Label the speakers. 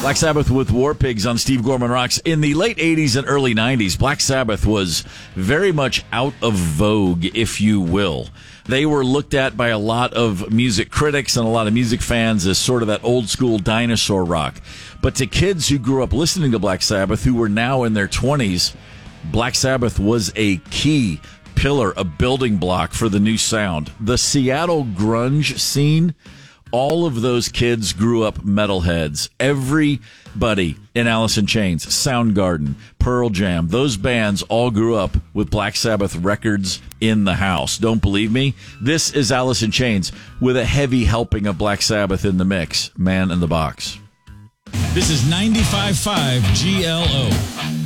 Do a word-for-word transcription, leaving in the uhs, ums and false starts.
Speaker 1: Black Sabbath with War Pigs on Steve Gorman Rocks. In the late eighties and early nineties, Black Sabbath was very much out of vogue, if you will. They were looked at by a lot of music critics and a lot of music fans as sort of that old school dinosaur rock. But to kids who grew up listening to Black Sabbath, who were now in their twenties, Black Sabbath was a key pillar, a building block for the new sound. The Seattle grunge scene, all of those kids grew up metalheads. Everybody in Alice in Chains, Soundgarden, Pearl Jam, those bands all grew up with Black Sabbath records in the house. Don't believe me? This is Alice in Chains with a heavy helping of Black Sabbath in the mix. Man in the Box.
Speaker 2: This is ninety-five point five G L O.